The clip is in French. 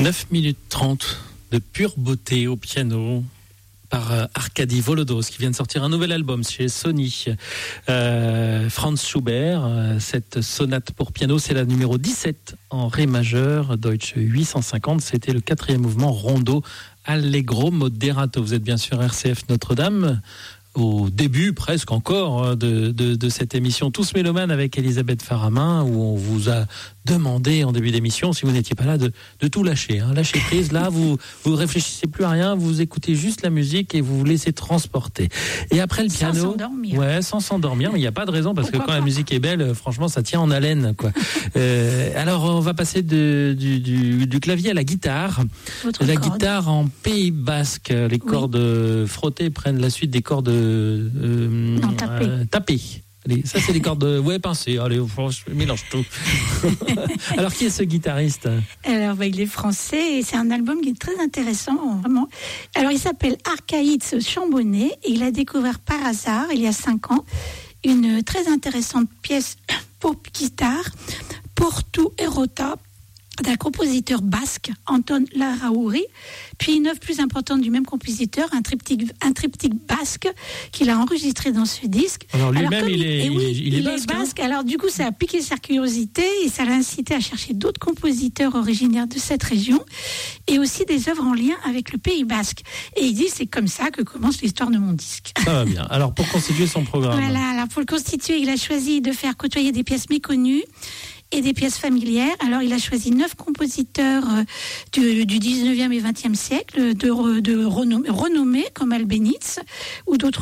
9 minutes 30 de pure beauté au piano par Arkady Volodos qui vient de sortir un nouvel album chez Sony. Franz Schubert, cette sonate pour piano, c'est la numéro 17 en ré majeur, Deutsche 850, c'était le 4e mouvement rondo allegro moderato. Vous êtes bien sûr RCF Notre-Dame, au début presque encore de cette émission Tous Mélomanes avec Elisabeth Faramin, où on vous a demandé en début d'émission, si vous n'étiez pas là, de tout lâcher. Lâcher prise, là vous réfléchissez plus à rien, vous écoutez juste la musique et vous vous laissez transporter. Et après le piano... Sans s'endormir. Ouais, sans s'endormir, mais il n'y a pas de raison, parce Pourquoi que quand la musique est belle, franchement, ça tient en haleine, quoi. Alors, on va passer du clavier à la guitare. La guitare en Pays Basque. Les cordes frottées prennent la suite des cordes tapées. Allez, ça c'est les cordes pincées. Allez, je mélange tout. Alors qui est ce guitariste ? Alors il est français et c'est un album qui est très intéressant, vraiment. Alors il s'appelle Archaïtz Chambonnet et il a découvert par hasard, il y a 5 ans, une très intéressante pièce pour guitare, Portu Erota, d'un compositeur basque, Anton Larrauri, puis une œuvre plus importante du même compositeur, un triptyque basque qu'il a enregistré dans ce disque. Alors lui-même, il est basque. Alors du coup, ça a piqué sa curiosité et ça l'a incité à chercher d'autres compositeurs originaires de cette région et aussi des œuvres en lien avec le Pays Basque. Et il dit, c'est comme ça que commence l'histoire de mon disque. Ça va bien. Alors pour constituer son programme. Voilà, alors pour le constituer, il a choisi de faire côtoyer des pièces méconnues et des pièces familières. Alors, il a choisi 9 compositeurs du 19e et 20e siècle, de renommés comme Albéniz ou d'autres